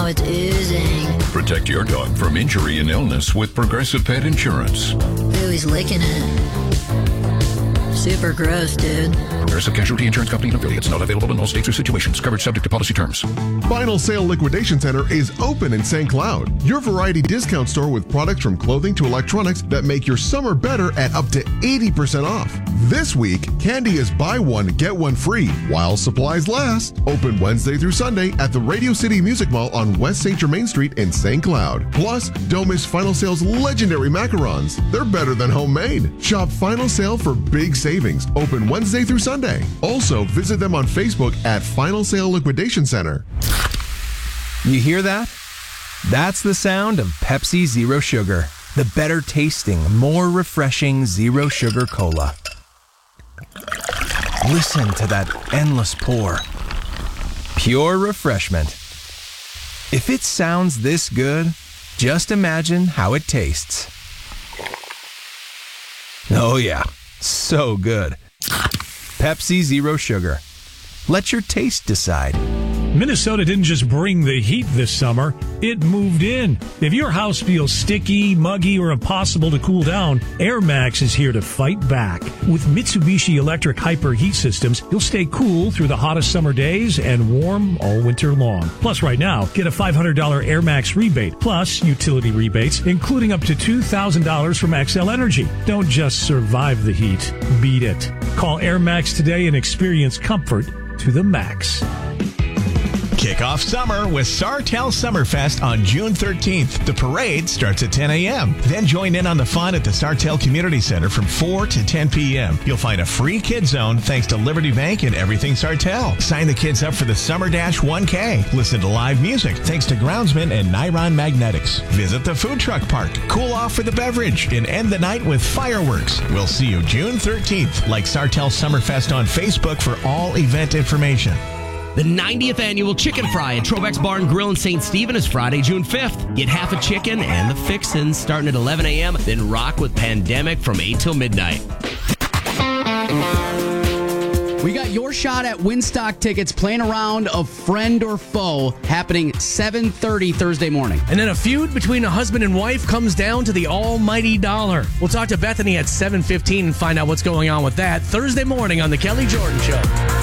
now it's oozing. Protect your dog from injury and illness with Progressive Pet Insurance. Ooh, he's licking it. Super gross, dude. Progressive Casualty Insurance Company and affiliates. Not available in all states or situations. Coverage subject to policy terms. Final Sale Liquidation Center is open in St. Cloud. Your variety discount store with products from clothing to electronics that make your summer better at up to 80% off. This week, candy is buy one, get one free while supplies last. Open Wednesday through Sunday at the Radio City Music Mall on West St. Germain Street in St. Cloud. Plus, don't miss Final Sale's legendary macarons. They're better than homemade. Shop Final Sale for big savings. Open Wednesday through Sunday. Also, visit them on Facebook at Final Sale Liquidation Center. You hear that? That's the sound of Pepsi Zero Sugar. The better tasting, more refreshing Zero Sugar Cola. Listen to that endless pour. Pure refreshment. If it sounds this good, just imagine how it tastes. Oh yeah, so good. Pepsi Zero Sugar. Let your taste decide. Minnesota didn't just bring the heat this summer, it moved in. If your house feels sticky, muggy, or impossible to cool down, Air Max is here to fight back. With Mitsubishi Electric Hyper Heat Systems, you'll stay cool through the hottest summer days and warm all winter long. Plus, right now, get a $500 Air Max rebate, plus utility rebates, including up to $2,000 from Xcel Energy. Don't just survive the heat, beat it. Call Air Max today and experience comfort to the max. Kick off summer with Sartell Summerfest on June 13th. The parade starts at 10 a.m. Then join in on the fun at the Sartell Community Center from 4 to 10 p.m. You'll find a free kids zone thanks to Liberty Bank and Everything Sartell. Sign the kids up for the Summer Dash 1K. Listen to live music thanks to Groundsman and Niron Magnetics. Visit the food truck park. Cool off with a beverage and end the night with fireworks. We'll see you June 13th. Like Sartell Summerfest on Facebook for all event information. The 90th annual Chicken Fry at Trobeck's Barn Grill in St. Stephen is Friday, June 5th. Get half a chicken and the fixins starting at 11 a.m., then rock with Pandemic from 8 till midnight. We got your shot at Winstock tickets playing a round of Friend or Foe happening 7:30 Thursday morning. And then a feud between a husband and wife comes down to the almighty dollar. We'll talk to Bethany at 7:15 and find out what's going on with that Thursday morning on The Kelly Jordan Show.